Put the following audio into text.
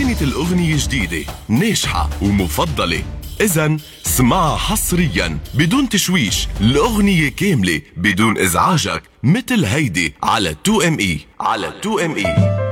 كانت الأغنية جديدة ناجحة ومفضلة، إذن اسمعها حصريا بدون تشويش، الأغنية كاملة بدون إزعاجك، مثل هيدي على 2ME.